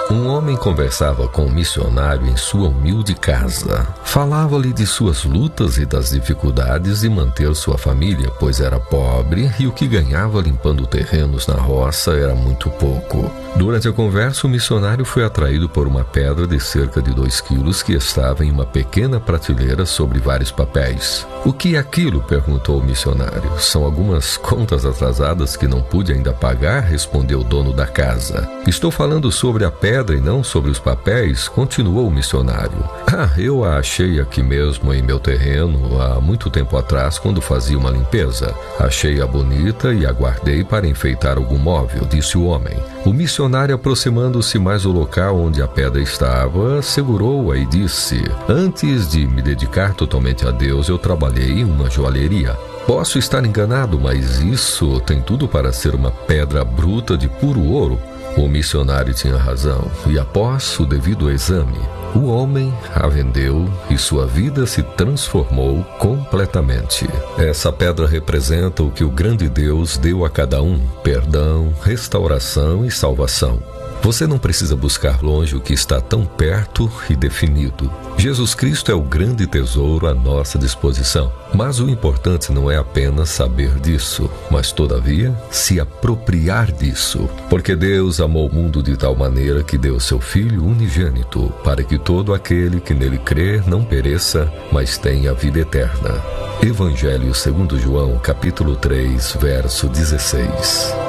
Um homem conversava com um missionário em sua humilde casa. Falava-lhe de suas lutas e das dificuldades de manter sua família, pois era pobre e o que ganhava limpando terrenos na roça era muito pouco. Durante a conversa, o missionário foi atraído por uma pedra de cerca de 2 quilos que estava em uma pequena prateleira sobre vários papéis. "O que é aquilo?", perguntou o missionário. "São algumas contas atrasadas que não pude ainda pagar", respondeu o dono da casa. "Estou falando sobre a pedra e não sobre os papéis", continuou o missionário. Eu a achei aqui mesmo em meu terreno há muito tempo atrás, quando fazia uma limpeza. Achei-a bonita e a guardei para enfeitar algum móvel", disse o homem. O missionário, aproximando-se mais do local onde a pedra estava, segurou-a e disse: "Antes de me dedicar totalmente a Deus, eu trabalhei em uma joalheria. Posso estar enganado, mas isso tem tudo para ser uma pedra bruta de puro ouro." O missionário tinha razão, e após o devido exame, o homem a vendeu e sua vida se transformou completamente. Essa pedra representa o que o grande Deus deu a cada um: perdão, restauração e salvação. Você não precisa buscar longe o que está tão perto e definido. Jesus Cristo é o grande tesouro à nossa disposição. Mas o importante não é apenas saber disso, mas, todavia, se apropriar disso. Porque Deus amou o mundo de tal maneira que deu seu Filho unigênito, para que todo aquele que nele crê não pereça, mas tenha vida eterna. Evangelho segundo João, capítulo 3, verso 16.